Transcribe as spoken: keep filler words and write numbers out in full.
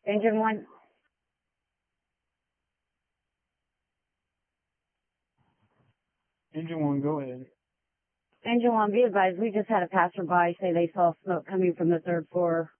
Engine one. Engine one, go ahead. Engine one, be advised, we just had a passerby say they saw smoke coming from the third floor.